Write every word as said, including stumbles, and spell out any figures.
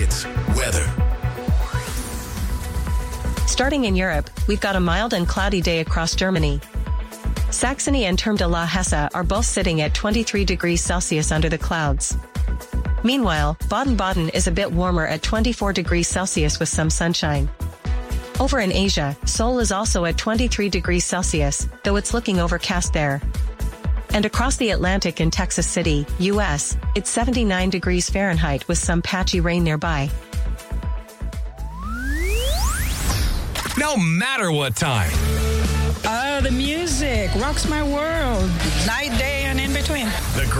It's weather. Starting in Europe, we've got a mild and cloudy day across Germany. Saxony and Turm de la Hesse are both sitting at twenty-three degrees Celsius under the clouds. Meanwhile, Baden-Baden is a bit warmer at twenty-four degrees Celsius with some sunshine. Over in Asia, Seoul is also at twenty-three degrees Celsius, though it's looking overcast there. And across the Atlantic in Texas City, U S, it's seventy-nine degrees Fahrenheit with some patchy rain nearby. No matter what time. Oh, the music rocks my world. Night, day, and in between. The